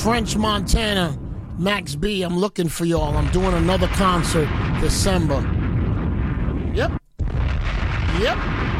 French Montana, Max B, I'm looking for y'all. I'm doing another concert December. Yep.